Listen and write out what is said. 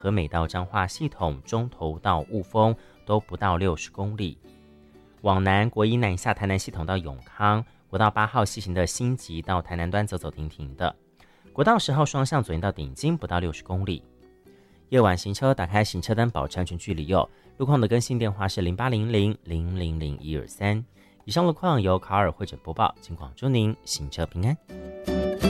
和美到彰化系统中投到雾峰都不到60公里。往南国一南下台南系统到永康，国道8号西行的新集到台南端走走停停的。国道10号双向左营到顶金不到60公里。夜晚行车打开行车灯，保持安全距离哦。路况的更新电话是0800-000-123。以上路况由卡尔会诊播报，请广祝您行车平安。